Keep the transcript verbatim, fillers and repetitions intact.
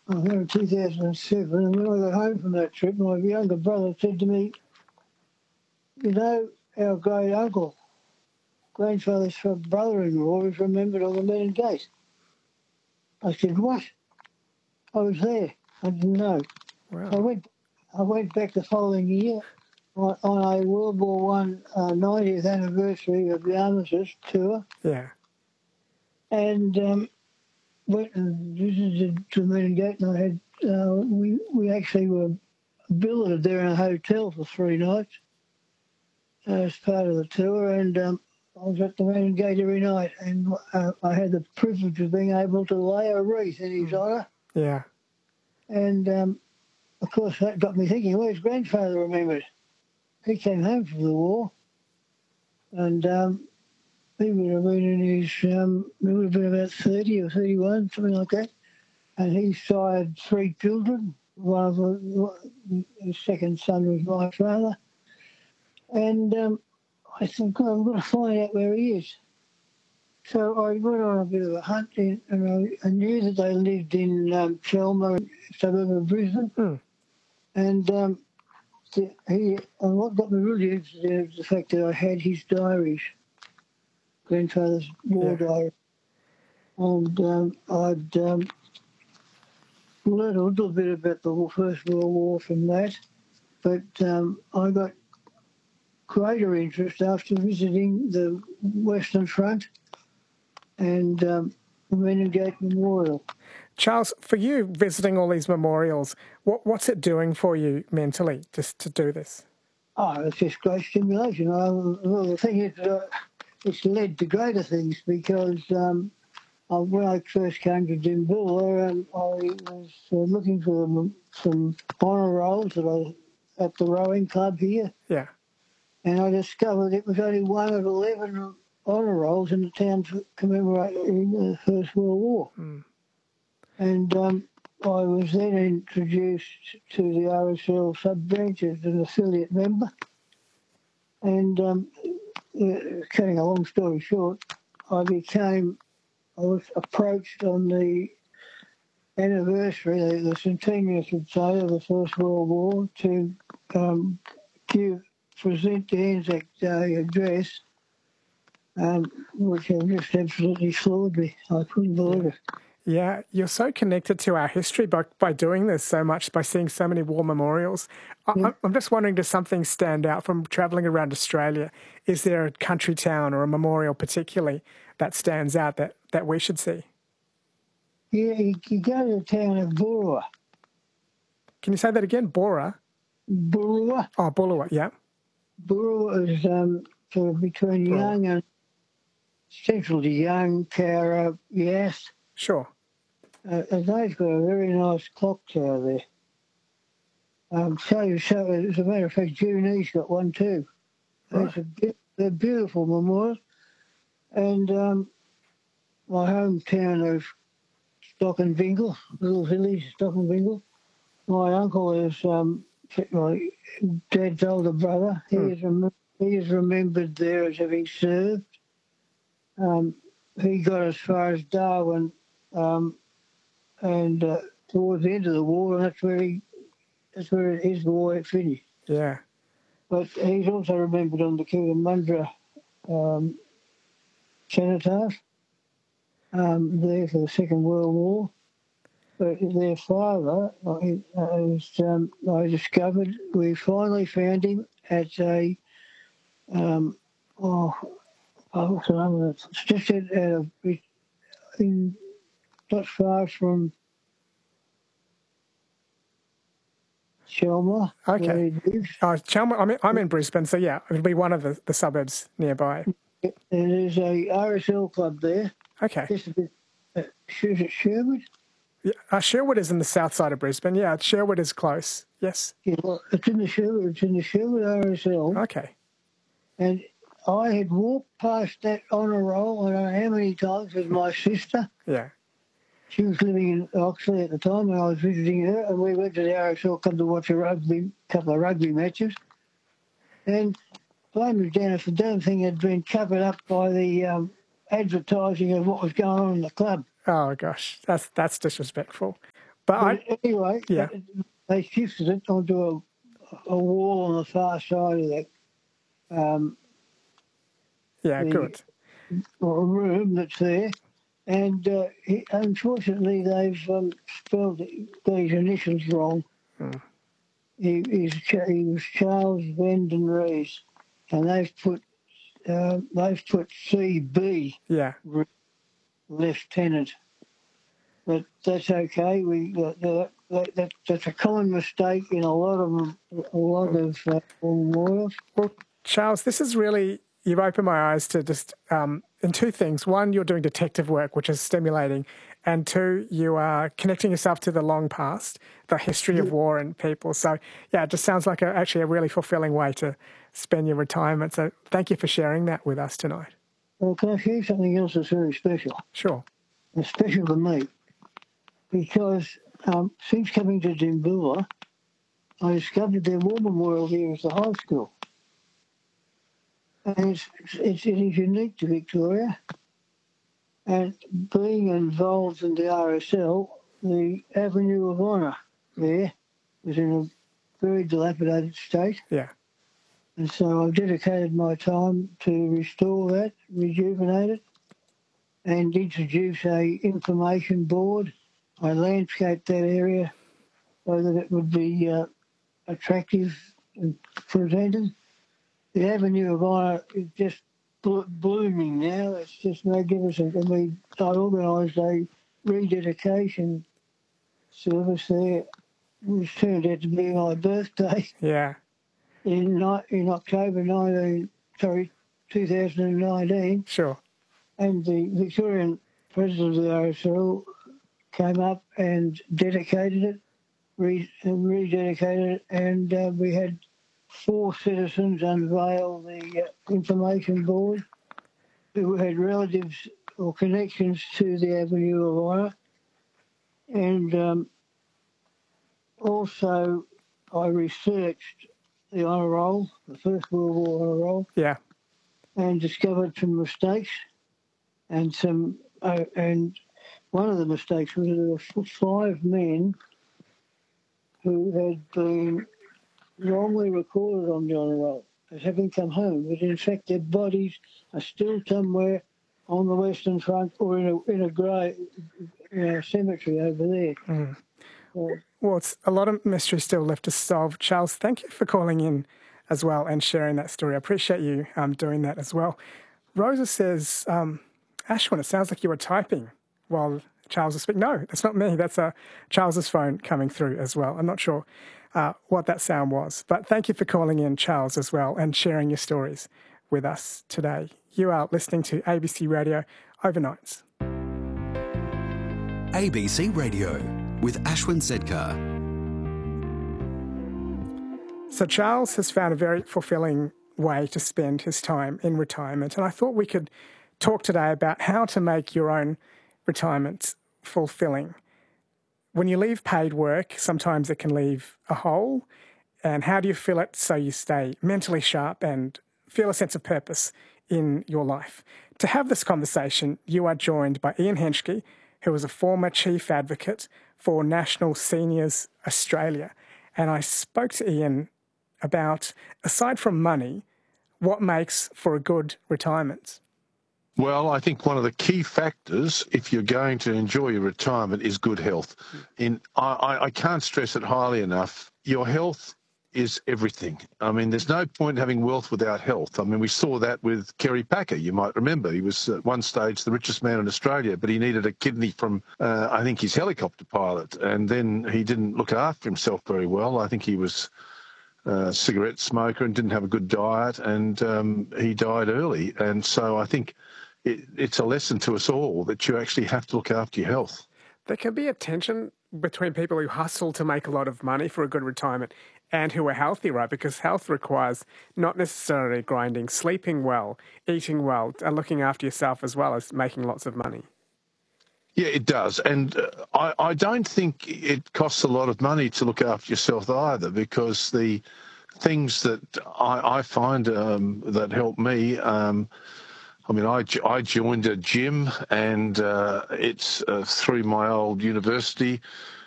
I think in two thousand seven, and when I got home from that trip, my younger brother said to me, you know, our great uncle, grandfather's brother-in-law, is remembered on the Menin Gate. I said, what? I was there. I didn't know. So I Wow. went I went back the following year on, on a World War One uh, ninetieth anniversary of the armistice tour, Yeah. and um, went and visited the Menin Gate, and I had uh, we we actually were billeted there in a hotel for three nights as part of the tour, and um, I was at the Menin Gate every night, and uh, I had the privilege of being able to lay a wreath in his Mm. honour, Yeah. and um, of course that got me thinking, where's grandfather remembered? He came home from the war, and um, he would have been in his, um, he would have been about thirty or thirty-one, something like that. And he sired three children. One of them, his second son was my father. And um, I thought, God, I'm going to find out where he is. So I went on a bit of a hunt, in, and I, I knew that they lived in um, Chelmer, a suburb of Brisbane. Mm. And um, the, he, and what got me really interested in was the fact that I had his diaries, grandfather's war Yeah. diary. And um, I'd um, learned a little bit about the First World War from that, but um, I got greater interest after visiting the Western Front and um, the Menin Gate Memorial. Charles, for you visiting all these memorials, what what's it doing for you mentally just to do this? Oh, it's just great stimulation. I, well, the thing is, uh, it's led to greater things because um, I, when I first came to Dimboola, um, I was uh, looking for them, some honour rolls that I, at the rowing club here, Yeah. and I discovered it was only one of eleven honour rolls in the town commemorating the First World War. Mm. And um, I was then introduced to the R S L sub-branch as an affiliate member. And um, uh, cutting a long story short, I became, I was approached on the anniversary, the, the centennial, would say, of the First World War to um, give, present the Anzac Day address, um, which have just absolutely floored me. I couldn't believe Yeah. it. Yeah, you're so connected to our history by, by doing this so much, by seeing so many war memorials. I, Yeah. I'm just wondering, does something stand out from travelling around Australia? Is there a country town or a memorial particularly that stands out that, that we should see? Yeah, you, you go to the town of Burra. Can you say that again? Bora? Burra. Oh, Bullawa, yeah. Burra is um, sort of between Bora. Young and central to Young, Cowra, Yass. Sure. Uh, and they've got a very nice clock tower there. Um, so, so as a matter of fact, Junie's got one too. Right. It's a, be- a beautiful memorial. And um, my hometown of Stockenbingle, little village, Stockenbingle. My uncle is um, my dad's older brother. He Hmm. is, rem- he is remembered there as having served. Um, he got as far as Darwin um, and uh, towards the end of the war, and that's where he, that's where his war finished. Yeah. But he's also remembered on the Cootamundra um, cenotaph um, there for the Second World War. But their father, I, was, um, I discovered, we finally found him at a, um, oh, oh, what's the name of it? It's just out of, in, not far from Chelmer, where Okay. he lives. Uh, Chelmer, I'm in, I'm in Brisbane, so yeah, it'll be one of the, the suburbs nearby. There's a R S L club there, Okay. just a bit, uh, is it Sherwood? Yeah, uh, Sherwood is in the south side of Brisbane. Yeah, Sherwood is close. Yes. Yeah, well, it's in the Sherwood, it's in the Sherwood R S L. Okay. And I had walked past that honour roll, I don't know how many times, with my sister. Yeah. She was living in Oxley at the time, and I was visiting her, and we went to the R S L club to watch a rugby, couple of rugby matches. And blame me down if the damn thing had been covered up by the um, advertising of what was going on in the club. Oh gosh, that's that's disrespectful. But I, But anyway, yeah, they shifted it onto a, a wall on the far side of that um, yeah, the good. or room that's there. And uh, he, unfortunately, they've um, spelled these initials wrong. Mm. He, he's, he was Charles Vendon Rees, and they've put uh, they've put C B Yeah, Lieutenant. But that's okay. We uh, that, that, that, that's a common mistake in a lot of a lot of uh, memorials. well, Charles, this is really, you've opened my eyes to just, um, in two things. One, you're doing detective work, which is stimulating. And two, you are connecting yourself to the long past, the history of war and people. So, yeah, it just sounds like a, actually a really fulfilling way to spend your retirement. So thank you for sharing that with us tonight. Well, can I share something else that's very special? Sure. It's special to me because um, since coming to Dimboola, I discovered their war memorial here as the high school. And it's, it's, it is unique to Victoria. And being involved in the R S L, the Avenue of Honour there was in a very dilapidated state. Yeah. And so I've dedicated my time to restore that, rejuvenate it, and introduce a information board. I landscaped that area so that it would be uh, attractive and presented. The Avenue of Honour is just blo- blooming now. It's just magnificent. And we, I organised a rededication service there, which turned out to be my birthday Yeah. in ni- in October nineteen, sorry, two thousand nineteen. Sure. And the Victorian president of the R S L came up and dedicated it, re- rededicated it, and uh, we had four citizens unveil the uh, information board who had relatives or connections to the Avenue of Honour. And um, also I researched the honour roll, the First World War honour roll, Yeah. and discovered some mistakes. And some, uh, and one of the mistakes was there were five men who had been wrongly recorded on the honour roll as having come home, but in fact their bodies are still somewhere on the Western Front or in a in a grey in a cemetery over there. Mm. So, Well, it's a lot of mystery still left to solve. Charles, thank you for calling in as well and sharing that story. I appreciate you um, doing that as well. Rosa says, um, Ashwin, it sounds like you were typing while Charles was speaking. No, that's not me. That's uh, Charles's phone coming through as well. I'm not sure uh, what that sound was. But thank you for calling in, Charles, as well, and sharing your stories with us today. You are listening to A B C Radio Overnights. A B C Radio with Ashwin Sedkar. So Charles has found a very fulfilling way to spend his time in retirement, and I thought we could talk today about how to make your own retirement fulfilling. When you leave paid work, sometimes it can leave a hole, and how do you fill it so you stay mentally sharp and feel a sense of purpose in your life? To have this conversation, you are joined by Ian Henschke, who is a former chief advocate for National Seniors Australia. And I spoke to Ian about, aside from money, what makes for a good retirement. Well, I think one of the key factors, if you're going to enjoy your retirement, is good health. In I, I can't stress it highly enough. Your health is everything. I mean, there's no point having wealth without health. I mean, we saw that with Kerry Packer. You might remember he was at one stage the richest man in Australia, but he needed a kidney from, uh, I think, his helicopter pilot. And then he didn't look after himself very well. I think he was a cigarette smoker and didn't have a good diet, and um, he died early. And so I think it, it's a lesson to us all that you actually have to look after your health. There can be a tension between people who hustle to make a lot of money for a good retirement and who are healthy, right? Because health requires not necessarily grinding, sleeping well, eating well, and looking after yourself as well as making lots of money. Yeah, it does. And uh, I, I don't think it costs a lot of money to look after yourself either, because the things that I, I find um, that help me, um, I mean, I, I joined a gym, and uh, it's uh, through my old university.